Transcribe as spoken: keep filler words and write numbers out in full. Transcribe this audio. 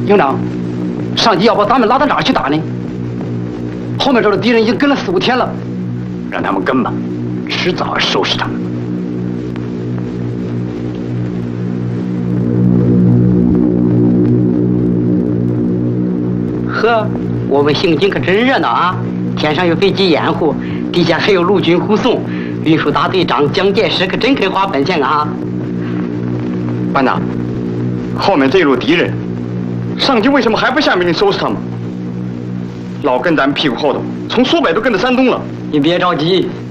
营长，上级要把咱们拉到哪儿去打呢？后面这个敌人已经跟了四五天了， 让他们跟吧，迟早要收拾他们。 呵，我们行军可真热闹啊！天上有飞机掩护，底下还有陆军护送，运输大队长蒋介石可真肯花本钱啊！ 班长，后面这一路敌人，上级为什么还不下命令收拾他们？老跟咱们屁股后头，从苏北都跟到山东了。 你别着急，